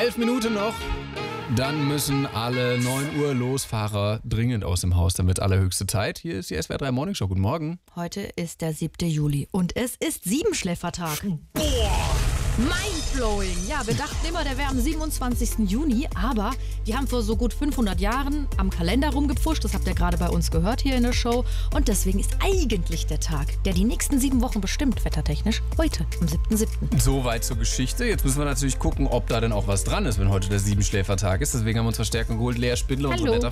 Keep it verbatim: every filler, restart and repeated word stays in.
Elf Minuten noch. Dann müssen alle neun Uhr Losfahrer dringend aus dem Haus, damit allerhöchste Zeit. Hier ist die S W R drei Morning Show. Guten Morgen. Heute ist der siebte Juli und es ist Siebenschläfertag. Boah! Mindblowing. Ja, wir dachten immer, der wäre am siebenundzwanzigsten Juni, aber die haben vor so gut fünfhundert Jahren am Kalender rumgepfuscht. Das habt ihr gerade bei uns gehört hier in der Show. Und deswegen ist eigentlich der Tag, der die nächsten sieben Wochen bestimmt, wettertechnisch, heute, am siebten siebten Soweit zur Geschichte. Jetzt müssen wir natürlich gucken, ob da denn auch was dran ist, wenn heute der Siebenschläfertag ist. Deswegen haben wir uns Verstärkung geholt. Lea Spindler, unser netter